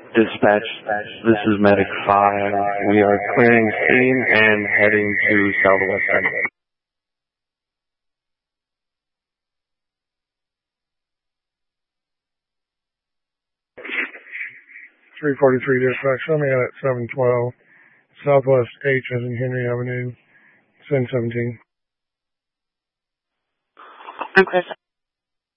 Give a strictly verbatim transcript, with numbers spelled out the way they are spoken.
Dispatch, this is Medic five. We are clearing scene and heading to Southwestern. three forty-three dispatch, let me in at seven twelve, Southwest H as in Henry Avenue, Sin seventeen. I'm Chris.